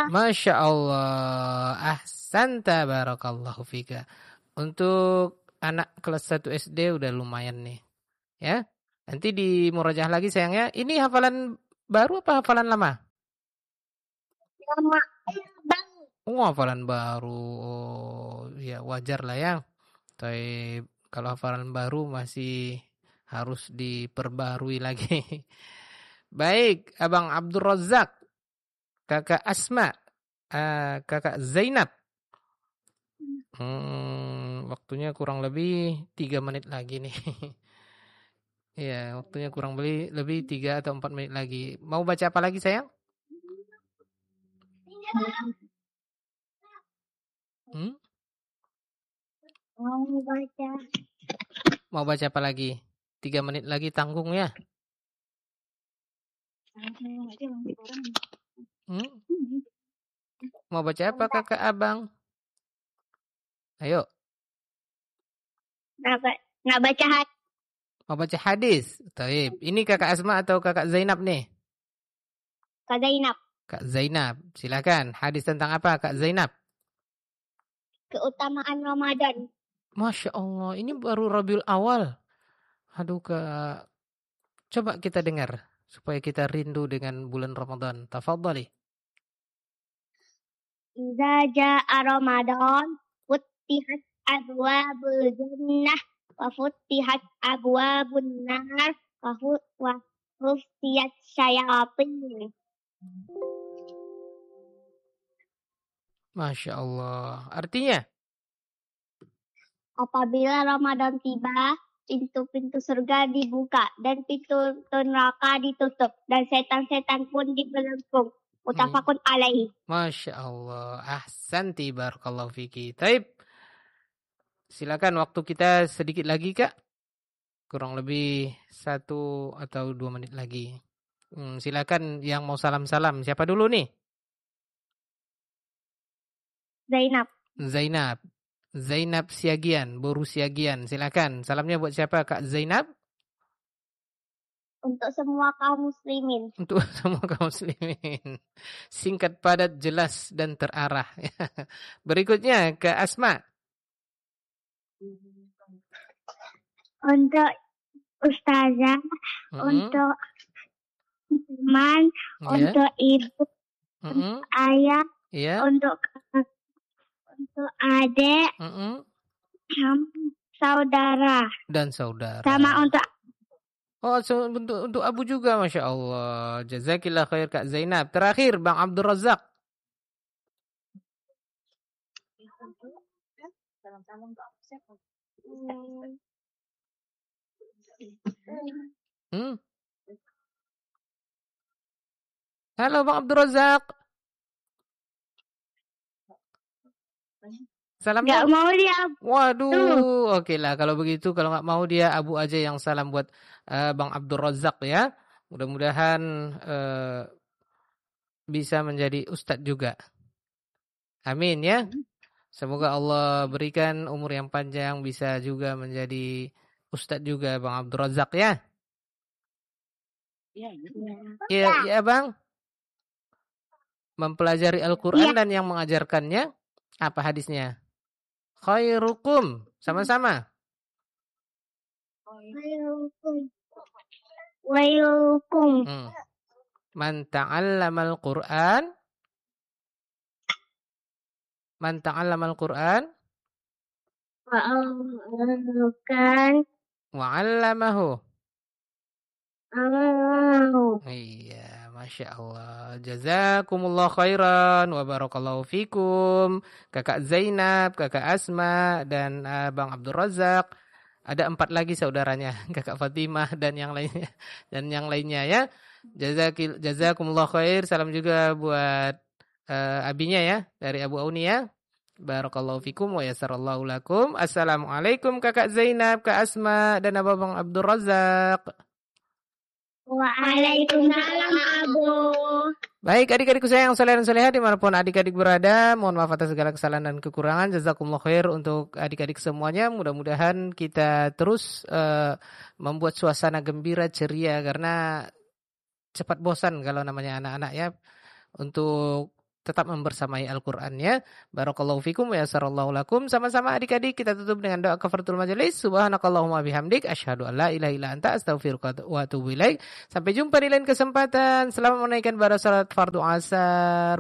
Masya Allah. Ahsanta barakallahu fika. Untuk anak kelas 1 SD udah lumayan nih. Ya. Nanti di murajaah lagi sayangnya. Ini hafalan baru apa hafalan lama? Lama. Bang. Oh, hafalan baru. Oh, ya wajar lah ya. Tapi kalau hafalan baru masih harus diperbarui lagi. Baik, Abang Abdul Razak, Kakak Asma, Kakak Zainab. Waktunya kurang lebih 3 menit lagi nih. Iya, waktunya kurang lebih 3 atau 4 menit lagi. Mau baca apa lagi sayang? Mau baca apa lagi? 3 menit lagi tanggung ya. Mau baca apa kakak abang? Ayo. Nggak baca hadis. Mau baca hadis? Taib. Ini kakak Asma atau kakak Zainab nih? Kak Zainab. Kak Zainab, silakan. Hadis tentang apa Kak Zainab? Keutamaan Ramadan. Masya Allah, ini baru Rabiul Awal. Aduh Kak, coba kita dengar supaya kita rindu dengan bulan Ramadan. Tafadhali. Idza jaa Ramadan, futtihat abwabul jannah wa futtihat abwabun nar wa huftiyat syayatin. Masya Allah. Artinya? Apabila Ramadan tiba, pintu-pintu surga dibuka dan pintu neraka ditutup dan setan-setan pun dibelenggu. Mutafakun alaihi. Masya Allah. Ahsanti barakallahu fiki. Taib. Silakan waktu kita sedikit lagi Kak. Kurang lebih 1 atau 2 menit lagi. Silakan yang mau salam-salam. Siapa dulu nih? Zainab. Zainab Siagian, Boru Siagian. Silakan. Salamnya buat siapa Kak Zainab? Untuk semua kaum muslimin. Untuk semua kaum muslimin. Singkat, padat, jelas dan terarah. Berikutnya Kak Asma. Untuk ustazah, untuk teman, untuk ibu, untuk ayah, untuk adik, saudara. Dan saudara. Sama untuk untuk Abu juga, Masya Allah. Jazakillah khair Kak Zainab. Terakhir Bang Abdul Razak. Salam-salam untuk siapa? Halo Bang Abdul Razak. Salamnya. Gak mau dia. Waduh, oke lah kalau begitu, kalau nggak mau dia Abu aja yang salam buat Bang Abdul Razak ya. Mudah-mudahan bisa menjadi ustadz juga. Amin ya. Semoga Allah berikan umur yang panjang, bisa juga menjadi ustadz juga Bang Abdul Razak ya. Iya Bang. Mempelajari Al-Quran dan yang mengajarkannya, apa hadisnya? Khairukum, sama-sama. Khairukum. Man ta'allamal Qur'an. Man ta'allamal Qur'an. Wa'allamahu. Iya, Masya Allah. Jazakumullah khairan wa barakallahu fikum. Kakak Zainab, Kakak Asma, dan Bang Abdul Razak. Ada 4 lagi saudaranya, Kakak Fatimah dan yang lainnya. Dan yang lainnya ya. Jazakumullah khair. Salam juga buat abinya ya, dari Abu Auni ya. Barakallahu fikum wa yassarallahu lakum. Assalamualaikum Kakak Zainab, Kak Asma, dan Bang Abdul Razak. Waalaikumsalam Abu. Baik adik-adikku sayang saleh dan salehat dimanapun adik-adik berada, mohon maaf atas segala kesalahan dan kekurangan. Jazakumullah khair untuk adik-adik semuanya. Mudah-mudahan kita terus membuat suasana gembira ceria, karena cepat bosan kalau namanya anak-anak ya. Untuk tetap membersamai Al-Qur'annya. Barakallahu fikum wa yassarallahu lakum. Sama-sama adik-adik kita tutup dengan doa kafaratul majelis. Subhanakallahumma bihamdik asyhadu an la ilaha illa anta astaghfiruka wa atubu ilaik. Sampai jumpa di lain kesempatan. Selamat menunaikan ibadah salat fardu asar.